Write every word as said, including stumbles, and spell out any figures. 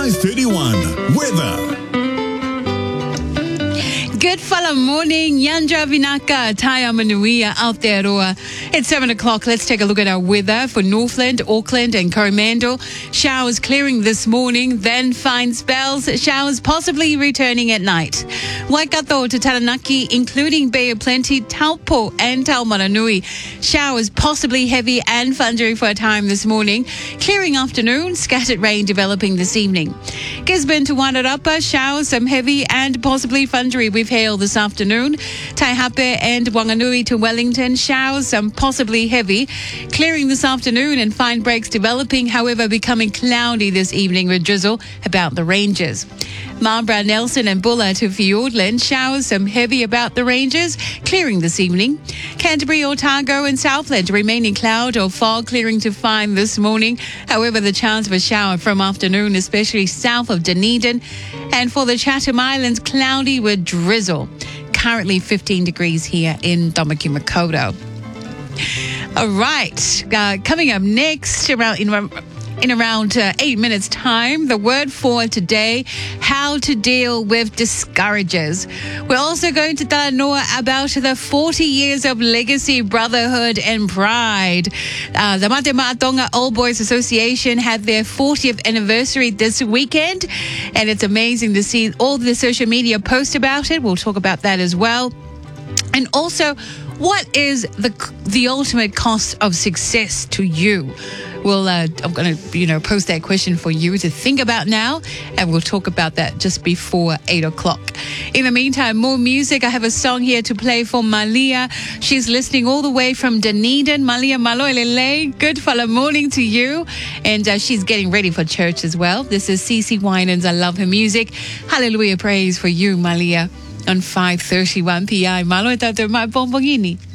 five thirty-one. Weather. Good fella morning, Yandra Vinaka, Taya Manuia Aotearoa. It's seven o'clock. Let's take a look at our weather for Northland, Auckland and Coromandel. Showers clearing this morning, then fine spells. Showers possibly returning at night. Waikato to Taranaki, including Bay of Plenty, Taupo and Taumaranui. Showers possibly heavy and thundery for a time this morning. Clearing afternoon, scattered rain developing this evening. Gisborne to Wairarapa, showers, some heavy and possibly thundery with hail this afternoon. Taihape and Wanganui to Wellington, showers, some possibly heavy. Clearing this afternoon and fine breaks developing, however, becoming cloudy this evening with drizzle about the ranges. Marlborough, Nelson and Bulla to Fiordland, showers, some heavy about the ranges, clearing this evening. Canterbury, Otago and Southland, remaining cloud or fog, clearing to fine this morning. However, the chance of a shower from afternoon, especially south of Dunedin. And for the Chatham Islands, cloudy with drizzle. Currently fifteen degrees here in Domaki Makaurau. All right, uh, coming up next, around in, in around uh, eight minutes' time, the word for today, how to deal with discouragers. We're also going to Talanoa about the forty years of legacy, brotherhood and pride. Uh, the Mate Maatonga Old Boys Association had their fortieth anniversary this weekend, and it's amazing to see all the social media posts about it. We'll talk about that as well. And also, what is the the ultimate cost of success to you? Well, uh, I'm going to, you know, post that question for you to think about now, and we'll talk about that just before eight o'clock. In the meantime, more music. I have a song here to play for Malia. She's listening all the way from Dunedin. Malia Maloelele, good fella morning to you. And uh, she's getting ready for church as well. This is Cece Winans. I love her music. Hallelujah, praise for you, Malia. On five thirty-one P I. Malo e tātou mai pompongini.